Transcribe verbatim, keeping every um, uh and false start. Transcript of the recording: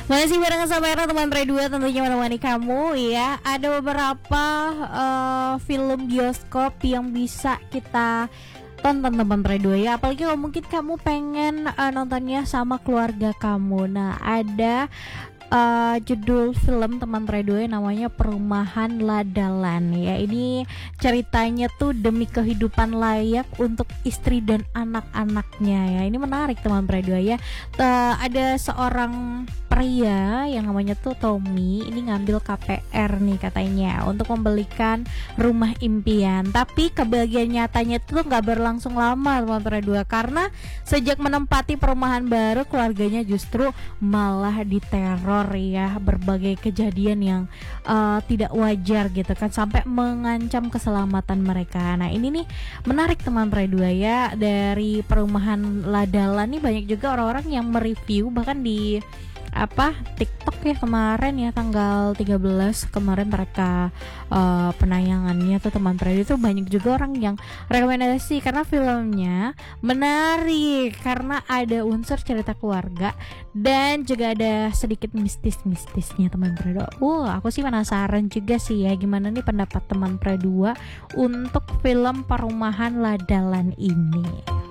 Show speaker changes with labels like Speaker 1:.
Speaker 1: Masih bareng sama Era teman Pre dua tentunya menemani kamu ya. Ada beberapa uh, film bioskop yang bisa kita tonton teman Pre dua ya. Apalagi kalau mungkin kamu pengen uh, nontonnya sama keluarga kamu. Nah, ada uh, judul film teman Pre dua namanya Perumahan Ladalan ya. Ini ceritanya tuh demi kehidupan layak untuk istri dan anak-anaknya ya. Ini menarik teman Pre dua ya. T- ada seorang pria yang namanya tuh Tommy, ini ngambil K P R nih katanya untuk membelikan rumah impian. Tapi kebahagiaan nyatanya tuh nggak berlangsung lama teman-teman dua, karena sejak menempati perumahan baru keluarganya justru malah diteror ya, berbagai kejadian yang uh, tidak wajar gitu kan, sampai mengancam keselamatan mereka. Nah ini nih menarik teman-teman dua ya, dari Perumahan Ladalan nih banyak juga orang-orang yang mereview, bahkan di apa TikTok ya kemarin ya tanggal tiga belas kemarin mereka uh, penayangannya tuh teman Predi itu banyak juga orang yang rekomendasi karena filmnya menarik, karena ada unsur cerita keluarga dan juga ada sedikit mistis-mistisnya teman Predi. Uh, aku sih penasaran juga sih ya gimana nih pendapat teman Predi untuk film Perumahan Ladalan ini.